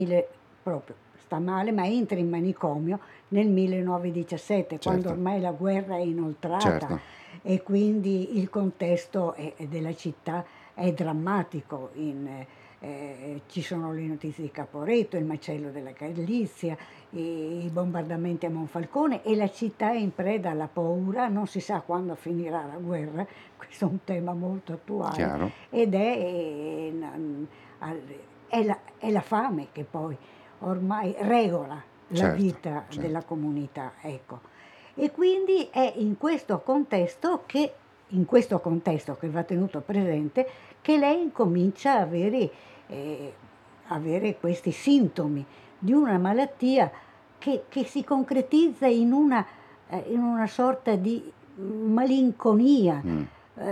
proprio sta male, ma entra in manicomio nel 1917, quando Certo. ormai la guerra è inoltrata, Certo. e quindi il contesto della città è drammatico. Ci sono le notizie di Caporetto, il macello della Galizia, i bombardamenti a Monfalcone, e la città è in preda alla paura, non si sa quando finirà la guerra, questo è un tema molto attuale, Chiaro. ed è la fame che poi ormai regola la Certo, vita della certo. comunità, ecco. E quindi è in questo contesto che va tenuto presente, che lei incomincia a avere questi sintomi di una malattia che si concretizza in una sorta di malinconia, Mm.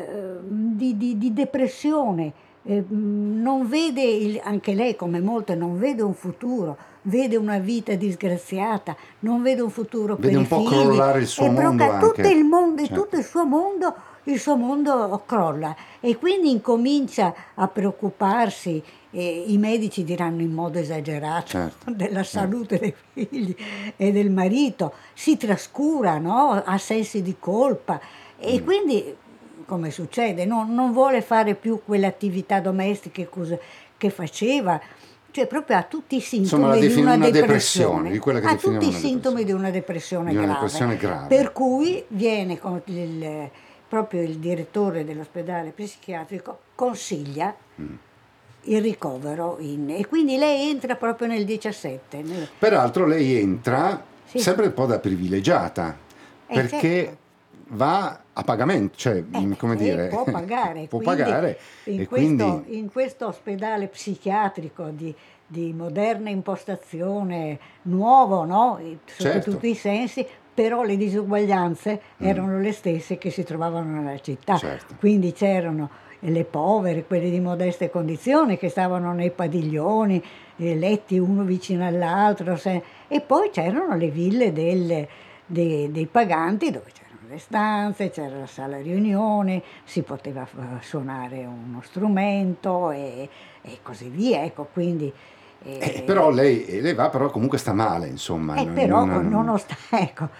di depressione. Non vede, anche lei come molte, non vede un futuro, vede una vita disgraziata, non vede un futuro per Vede i un po' figli, crollare il suo e mondo tutto il anche. mondo, e tutto Certo, il suo mondo crolla, e quindi incomincia a preoccuparsi. I medici diranno in modo esagerato certo, della certo. salute dei figli e del marito, si trascura, no? Ha sensi di colpa, e Mm. quindi, come succede, non vuole fare più quelle attività domestiche che faceva, cioè proprio ha tutti i Insomma, sintomi di una una depressione, depressione, di quella che ha definiamo tutti i una sintomi depressione. di una Di depressione una grave, depressione grave. per cui viene proprio il direttore dell'ospedale psichiatrico consiglia il ricovero e quindi lei entra proprio nel 17. Peraltro lei entra Sì, sempre un po' da privilegiata, certo. perché va a pagamento, cioè, come Lei dire, può pagare, può quindi pagare in e questo, quindi, in questo ospedale psichiatrico di moderna impostazione, nuovo, no? Sotto certo, tutti i sensi, però le disuguaglianze erano le stesse che si trovavano nella città. certo. Quindi c'erano le povere, quelle di modeste condizioni, che stavano nei padiglioni, letti uno vicino all'altro, e poi c'erano le ville dei paganti, dove c'erano le stanze, c'era la sala riunione, si poteva suonare uno strumento, e così via, ecco, quindi. Però eh, lei va, però comunque sta male, insomma. Però ecco,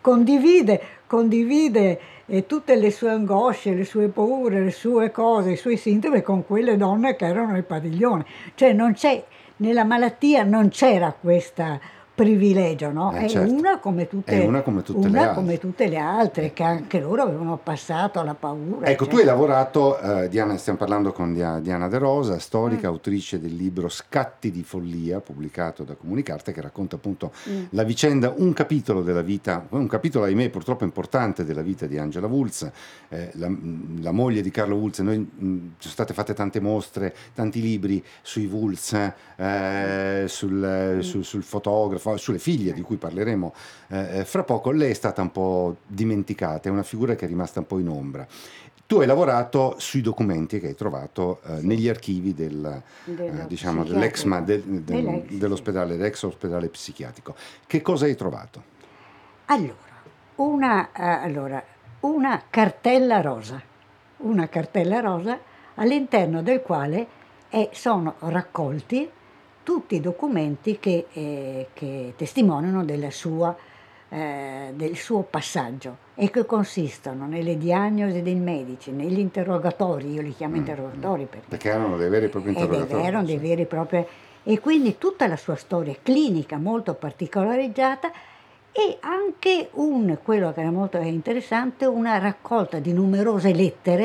condivide tutte le sue angosce, le sue paure, le sue cose, i suoi sintomi con quelle donne che erano nel padiglione. Cioè non c'è, nella malattia non c'era questo privilegio, no? È Certo, una come è tutte, una come tutte le una come altre. tutte le altre, Eh, che anche loro avevano passato la paura, Ecco, tu hai eccetera. lavorato, Diana, stiamo parlando con Diana De Rosa, storica, autrice del libro Scatti di follia, pubblicato da Comunicarte, che racconta appunto la vicenda, un capitolo della vita, un capitolo ahimè purtroppo importante della vita di Angela Wulz, la moglie di Carlo Wulz. Ci sono state fatte tante mostre, tanti libri sui Wulz, sul fotografo, sulle figlie di cui parleremo fra poco. Lei è stata un po' dimenticata, è una figura che è rimasta un po' in ombra. Tu hai lavorato sui documenti che hai trovato Sì, negli archivi dello diciamo, psichiatrico, sì. dell'ex ospedale psichiatrico. Che cosa hai trovato? Allora, una cartella rosa, all'interno del quale sono raccolti tutti i documenti che testimoniano del suo passaggio, e che consistono nelle diagnosi dei medici, negli interrogatori, io li chiamo interrogatori Perché erano dei veri e propri interrogatori. erano dei Cioè. veri e propri, e quindi tutta la sua storia clinica molto particolareggiata, e anche quello che era molto interessante, una raccolta di numerose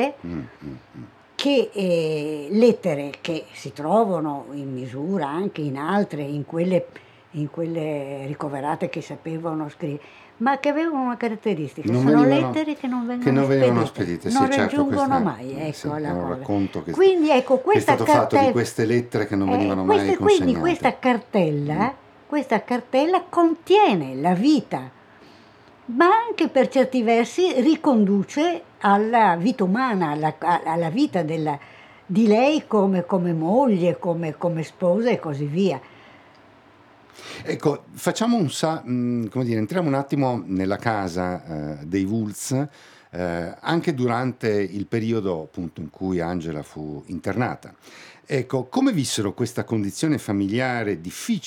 lettere che si trovano in misura anche in altre, in quelle ricoverate che sapevano scrivere, ma che avevano una caratteristica: Non sono venivano, lettere che non che vengono non venivano spedite, spedite, non sì, certo, questo raggiungono mai, sì, ecco è la un cosa. racconto Quindi ecco, che è questa stato fatto di cartella, queste lettere che non venivano mai quindi consegnate. questa cartella contiene la vita, ma anche per certi versi riconduce alla vita umana, alla vita di lei come moglie, come sposa e così via. Ecco, facciamo come dire, entriamo un attimo nella casa dei Wulz, anche durante il periodo appunto in cui Angela fu internata. Ecco, come vissero questa condizione familiare difficile